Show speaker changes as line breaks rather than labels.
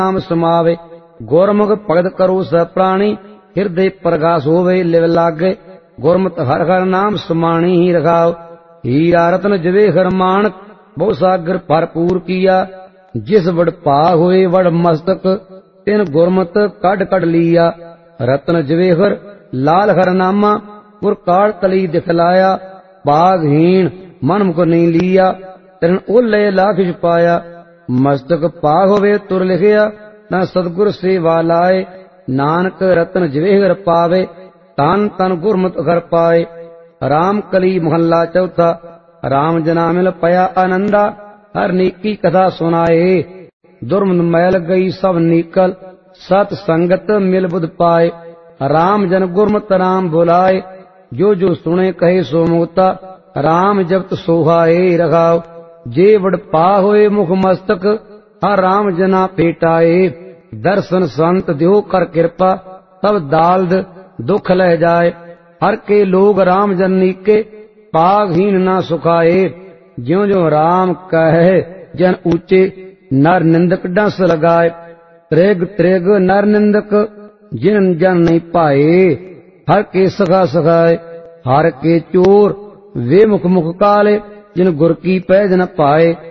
नाम समावे। गुरमुख भगत करो सब प्राणी, हृदय प्रकाश होवे लिव लागे। गुरमत हर हर नाम समाणी ही रखाओ। हीरा रत्न जवेहर माणक, बहु सागर भरपूर किया। जिस बड़ भाग होए वड़ मस्तक, तिन गुरमत कड कड लिया। रत्न जवेहर लाल हर नामा, गुर काल तली दिखलाया। भागहीन मन मुख नहीं लिया, तिन ओले लाख पाया। मस्तक भाग होवे तुर लिखिया, न सतगुर सेवा लाए। नानक रत्न जवेहर पावे, तन तन गुरमत घर पाए। राम कली महला चौथा। राम जना मिल पया आनंदा, हर नेकी कथा सुनाए। दुर्मद मैल गई सब निकल, सत संगत मिल बुध पाए। राम जन गुरमत राम बुलाए, जो जो सुने कहे सो मुक्ता। राम जपत सोहाए रखाओ, जे बड़ पा होए मुख मस्तक। हर राम जना पेटाए, दर्शन संत द्यो कर कृपा। तब दाल्द दुख लह जाए, हर के लोग राम जन के। पागहीन ना सुखाए, ज्यों ज्यों राम कहे जन ऊंचे। नर निंदक डंस लगाए, त्रिग त्रिग नर निंदक, जिन जन नहीं पाए। हर के सखा सखाए, हर के चोर वे मुख मुख काले। जिन गुर की पैज न पाए,